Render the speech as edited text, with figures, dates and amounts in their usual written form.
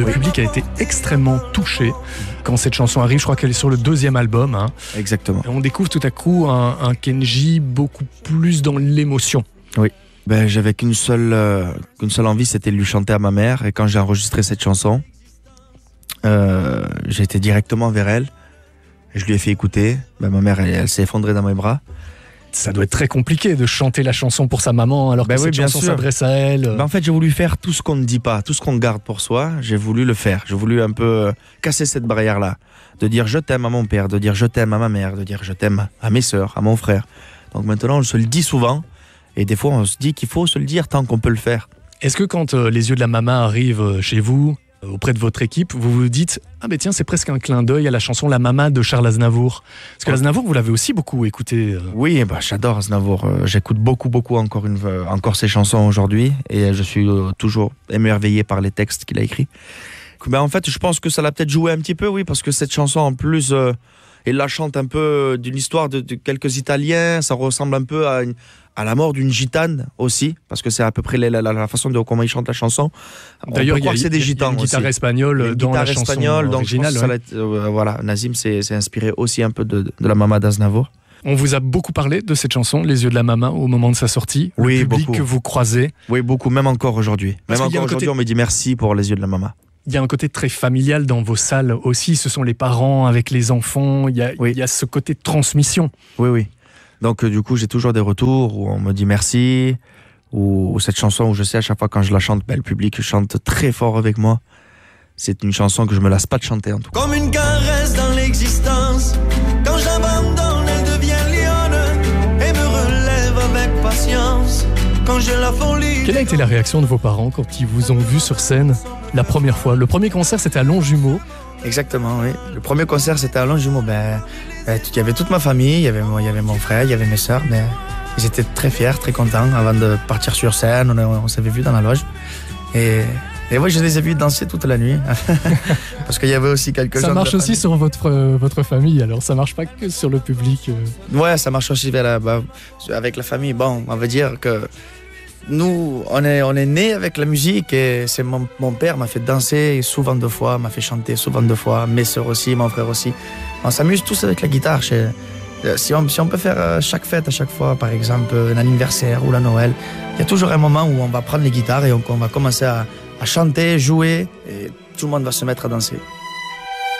Le public a été extrêmement touché quand cette chanson arrive. Je crois qu'elle est sur le 2e album. Hein. Exactement. Et on découvre tout à coup un Kenji beaucoup plus dans l'émotion. Oui. Ben, j'avais qu'une seule envie, c'était de lui chanter à ma mère. Et quand j'ai enregistré cette chanson, j'ai été directement vers elle. Je lui ai fait écouter. Ben, ma mère, elle s'est effondrée dans mes bras. Ça doit être très compliqué de chanter la chanson pour sa maman alors que cette chanson s'adresse à elle. Ben, en fait, j'ai voulu faire tout ce qu'on ne dit pas, tout ce qu'on garde pour soi. J'ai voulu le faire. J'ai voulu un peu casser cette barrière-là. De dire je t'aime à mon père, de dire je t'aime à ma mère, de dire je t'aime à mes sœurs, à mon frère. Donc maintenant, on se le dit souvent. Et des fois, on se dit qu'il faut se le dire tant qu'on peut le faire. Est-ce que quand Les Yeux de la Mama arrivent chez vous, auprès de votre équipe, vous vous dites « Ah ben tiens, c'est presque un clin d'œil à la chanson La Mama de Charles Aznavour ». Parce que Aznavour, vous l'avez aussi beaucoup écouté. Oui, bah, j'adore Aznavour. J'écoute beaucoup encore ses chansons aujourd'hui. Et je suis toujours émerveillé par les textes qu'il a écrits. Ben, en fait, je pense que ça l'a peut-être joué un petit peu, oui, parce que cette chanson, en plus, il la chante un peu d'une histoire de quelques Italiens. Ça ressemble un peu à la mort d'une gitane aussi, parce que c'est à peu près la façon dont comment il chante la chanson. D'ailleurs, il y a c'est des gitans une guitare espagnole dans la chanson originale. Voilà, Nazim s'est inspiré aussi un peu de la Mama d'Aznavour. On vous a beaucoup parlé de cette chanson, Les Yeux de la Mama, au moment de sa sortie. Oui, le public beaucoup. que vous croisez. Oui, beaucoup, même encore aujourd'hui. Même encore aujourd'hui, on me dit merci pour Les Yeux de la Mama. Il y a un côté très familial dans vos salles aussi. Ce sont les parents avec les enfants. Il y a ce côté de transmission. Oui. Donc, du coup, j'ai toujours des retours où on me dit merci. Ou cette chanson où je sais à chaque fois quand je la chante, le public chante très fort avec moi. C'est une chanson que je me lasse pas de chanter en tout cas. Comme une caresse dans l'existence, quand j'abandonne, elle devient lionne et me relève avec patience. Quand j'ai la folie. Quelle a été la réaction de vos parents quand ils vous ont vu sur scène la première fois? Le premier concert, c'était à Longjumeau. Exactement, oui. Le premier concert, c'était à Longjumeau. Il y avait toute ma famille, il y avait mon frère, il y avait mes sœurs. Ils étaient très fiers, très contents avant de partir sur scène. On s'avait vus dans la loge. Et oui, je les ai vus danser toute la nuit. Parce qu'il y avait aussi quelques gens. Ça marche aussi sur votre famille, alors ça marche pas que sur le public. Ouais, ça marche aussi avec la famille. Bon, on va dire que nous, on est nés avec la musique et c'est mon père m'a fait danser souvent 2 fois, m'a fait chanter souvent 2 fois, mes sœurs aussi, mon frère aussi. On s'amuse tous avec la guitare. Si on peut faire chaque fête à chaque fois, par exemple un anniversaire ou la Noël, il y a toujours un moment où on va prendre les guitares et on va commencer à chanter, jouer et tout le monde va se mettre à danser.